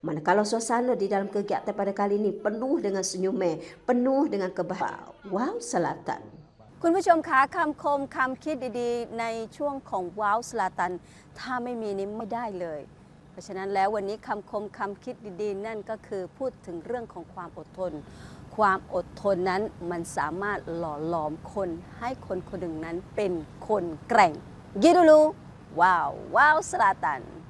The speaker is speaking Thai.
Manakala suasana di dalam kegiatan pada kali ini penuh dengan senyuman, penuh dengan kebahagiaan. Wow Selatan. คุณผู้ชมคะคำคมคำคิดดีๆในช่วงของว้าวสลาตันถ้าไม่มีนี้ไม่ได้เลยเพราะฉะนั้นแล้ววันนี้คำคมคำคิดดีๆนั่นก็คือพูดถึงเรื่องของความอดทนความอดทนนั้นมันสามารถหล่อหลอมคนให้คนคนหนึ่งนั้นเป็นคนแกร่งยิดูลูว้าวว้าวสลาตัน